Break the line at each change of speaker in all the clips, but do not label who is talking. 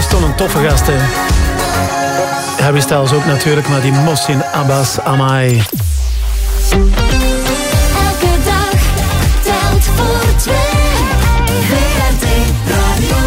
Houston, een toffe gast, hè. Harry Styles ook natuurlijk, maar die Mohsin Abbas Amai.
Elke dag telt voor twee. VRT Radio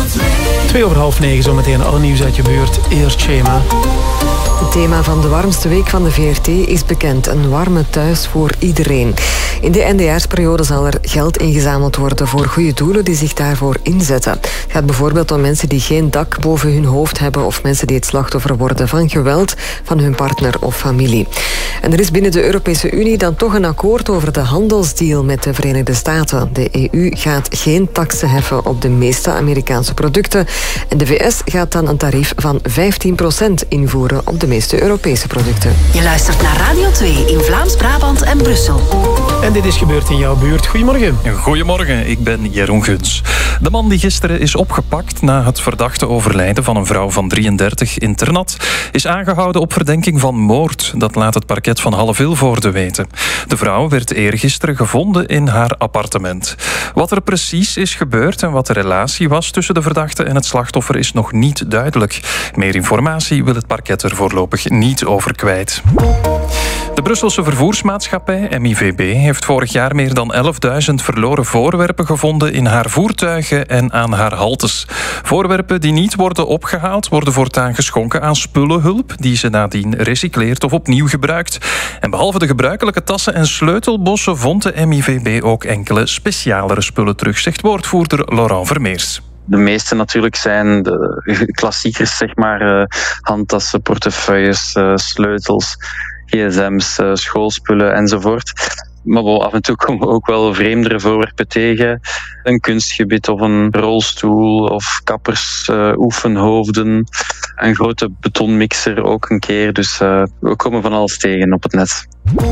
2.
8:02, zometeen al nieuws uit je buurt. Eerst Shema.
Het thema van de warmste week van de VRT is bekend. Een warme thuis voor iedereen. In de eindejaarsperiode zal er geld ingezameld worden voor goede doelen die zich daarvoor inzetten. Het gaat bijvoorbeeld om mensen die geen dak boven hun hoofd hebben of mensen die het slachtoffer worden van geweld van hun partner of familie. En er is binnen de Europese Unie dan toch een akkoord over de handelsdeal met de Verenigde Staten. De EU gaat geen taksen heffen op de meeste Amerikaanse producten. En de VS gaat dan een tarief van 15% invoeren op de meeste Europese producten.
Je luistert naar Radio 2 in Vlaams-Brabant en Brussel.
En dit is gebeurd in jouw buurt. Goedemorgen.
Goedemorgen, ik ben Jeroen Guns. De man die gisteren is opgepakt na het verdachte overlijden van een vrouw van 33 in Ternat is aangehouden op verdenking van moord. Dat laat het parket van Halle-Vilvoorde weten. De vrouw werd eergisteren gevonden in haar appartement. Wat er precies is gebeurd en wat de relatie was tussen de verdachte en het slachtoffer is nog niet duidelijk. Meer informatie wil het parket er voorlopig niet over kwijt. De Brusselse vervoersmaatschappij, MIVB, heeft vorig jaar meer dan 11.000 verloren voorwerpen gevonden in haar voertuigen en aan haar haltes. Voorwerpen die niet worden opgehaald, worden voortaan geschonken aan spullenhulp, die ze nadien recycleert of opnieuw gebruikt. En behalve de gebruikelijke tassen en sleutelbossen vond de MIVB ook enkele specialere spullen terug, zegt woordvoerder Laurent Vermeers.
De meeste natuurlijk zijn de klassiekers, zeg maar, handtassen, portefeuilles, sleutels, gsm's, schoolspullen enzovoort. Maar af en toe komen we ook wel vreemdere voorwerpen tegen. Een kunstgebit of een rolstoel of kappers, oefenhoofden. Een grote betonmixer ook een keer. Dus we komen van alles tegen op het net.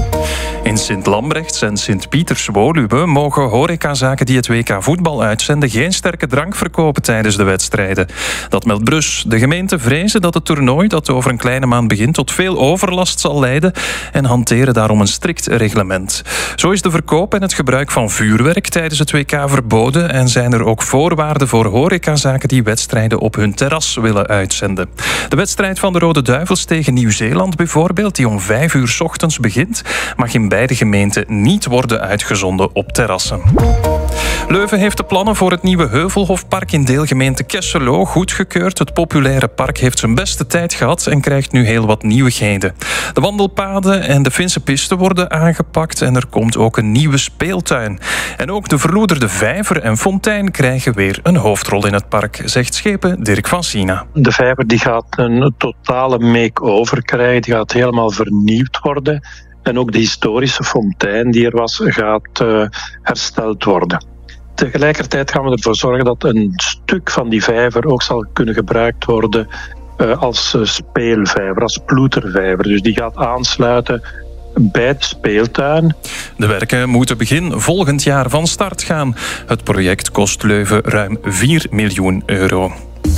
In Sint-Lambrechts en Sint-Pieters-Woluwe mogen horecazaken die het WK voetbal uitzenden geen sterke drank verkopen tijdens de wedstrijden. Dat meldt Brus. De gemeenten vrezen dat het toernooi, dat over een kleine maand begint, tot veel overlast zal leiden en hanteren daarom een strikt reglement. Zo is de verkoop en het gebruik van vuurwerk tijdens het WK verboden en zijn er ook voorwaarden voor horecazaken die wedstrijden op hun terras willen uitzenden. De wedstrijd van de Rode Duivels tegen Nieuw-Zeeland bijvoorbeeld, die om 5:00 ochtends begint, mag in beide gemeenten niet worden uitgezonden op terrassen. Leuven heeft de plannen voor het nieuwe Heuvelhofpark in deelgemeente Kesselo goedgekeurd. Het populaire park heeft zijn beste tijd gehad en krijgt nu heel wat nieuwigheden. De wandelpaden en de Finse piste worden aangepakt en er komt ook een nieuwe speeltuin. En ook de verloederde vijver en fontein krijgen weer een hoofdrol in het park, zegt schepen Dirk van Sina.
De vijver die gaat een totale make-over krijgen, die gaat helemaal vernieuwd worden. En ook de historische fontein die er was, gaat hersteld worden. Tegelijkertijd gaan we ervoor zorgen dat een stuk van die vijver ook zal kunnen gebruikt worden als speelvijver, als ploetervijver. Dus die gaat aansluiten bij de speeltuin.
De werken moeten begin volgend jaar van start gaan. Het project kost Leuven ruim 4 miljoen euro.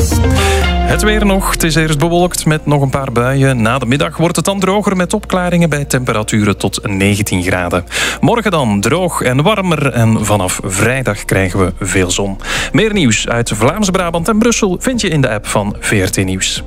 Het weer nog. Het is eerst bewolkt met nog een paar buien. Na de middag wordt het dan droger met opklaringen bij temperaturen tot 19 graden. Morgen dan droog en warmer en vanaf vrijdag krijgen we veel zon. Meer nieuws uit Vlaams-Brabant en Brussel vind je in de app van VRT Nieuws.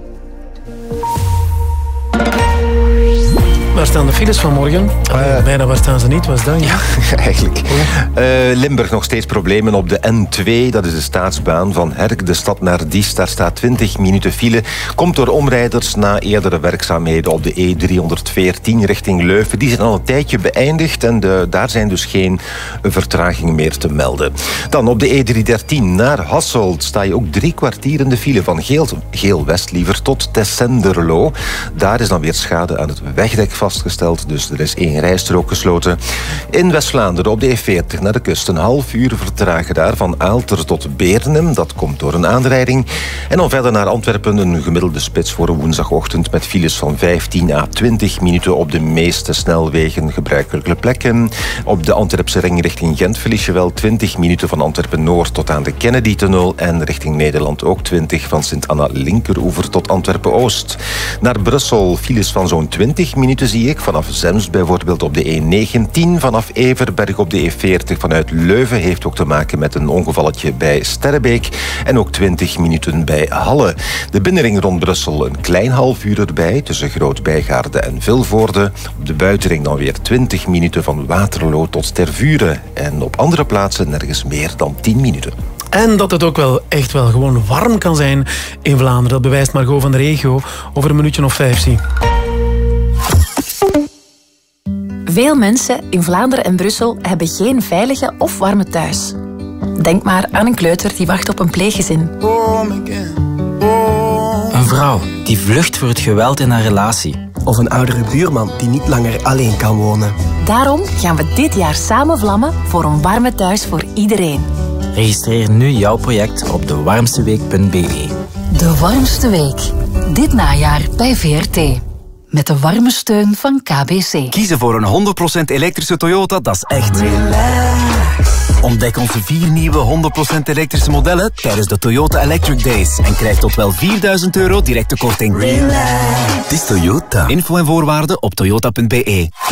Waar staan de files vanmorgen? Bijna, waar staan ze niet? Was dat?
Ja, eigenlijk. Limburg nog steeds problemen op de N2. Dat is de staatsbaan van Herk, de stad naar Diest. Daar staat 20 minuten file. Komt door omrijders na eerdere werkzaamheden op de E314 richting Leuven. Die zijn al een tijdje beëindigd en daar zijn dus geen vertragingen meer te melden. Dan op de E313 naar Hasselt sta je ook 3 kwartier in de file van Geel-West liever tot Tessenderlo. Daar is dan weer schade aan het wegdek vastgesteld, dus er is 1 rijstrook gesloten. In West-Vlaanderen op de E40 naar de kust een half uur vertragen daar van Aalter tot Beernem. Dat komt door een aanrijding. En dan verder naar Antwerpen een gemiddelde spits voor een woensdagochtend met files van 15 à 20 minuten op de meeste snelwegen, gebruikelijke plekken. Op de Antwerpse ring richting Gent verlies je wel 20 minuten van Antwerpen-Noord tot aan de Kennedy-tunnel en richting Nederland ook 20 van Sint-Anna-Linkeroever tot Antwerpen-Oost. Naar Brussel files van zo'n 20 minuten zie ik. Vanaf Zemst bijvoorbeeld op de E19. Vanaf Everberg op de E40 vanuit Leuven heeft ook te maken met een ongevalletje bij Sterrebeek. En ook 20 minuten bij bij Halle. De binnenring rond Brussel een klein half uur erbij, tussen Groot-Bijgaarde en Vilvoorde. Op de buitenring dan weer 20 minuten van Waterloo tot Tervuren. En op andere plaatsen nergens meer dan 10 minuten.
En dat het ook wel echt wel gewoon warm kan zijn in Vlaanderen. Dat bewijst Margot van de regio over een minuutje of 5 zie.
Veel mensen in Vlaanderen en Brussel hebben geen veilige of warme thuis. Denk maar aan een kleuter die wacht op een pleeggezin.
Een vrouw die vlucht voor het geweld in haar relatie.
Of een oudere buurman die niet langer alleen kan wonen.
Daarom gaan we dit jaar samen vlammen voor een warme thuis voor iedereen.
Registreer nu jouw project op dewarmsteweek.be.
De warmste week. Dit najaar bij VRT. Met de warme steun van KBC.
Kiezen voor een 100% elektrische Toyota, dat is echt.
Relax.
Ontdek onze 4 nieuwe 100% elektrische modellen tijdens de Toyota Electric Days. En krijg tot wel €4.000 directe korting.
Relax.
Het is Toyota. Info en voorwaarden op toyota.be.